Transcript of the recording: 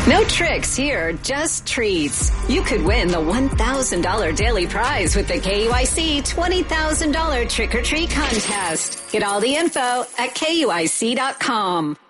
No tricks here, just treats. You could win the $1,000 daily prize with the KUIC $20,000 trick or treat contest. Get all the info at KUIC.com.